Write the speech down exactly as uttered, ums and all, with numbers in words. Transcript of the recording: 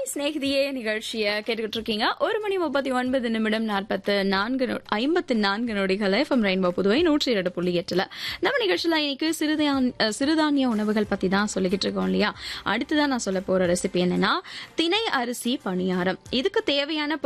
ஸ்நேகிதியே நிகழ்ச்சியை கேட்டுக்கிட்டு இருக்கீங்க. ஒரு மணி முப்பத்தி ஒன்பது நிமிடம் நாற்பத்து நான்கு ஐம்பத்தி நான்கு நொடிகள் எஃப்எம் ரெயின்போ புதுவை நூற்றி இரண்டு புள்ளி எட்டுல நம்ம நிகழ்ச்சியில இன்னைக்கு சிறுதானிய சிறுதானிய உணவுகள் பத்தி தான் சொல்லிக்கிட்டு இருக்கோம் இல்லையா. அடுத்துதான் நான் சொல்ல போற ரெசிபி என்னன்னா திணை அரிசி பணியாரம். இதுக்கு தேவையான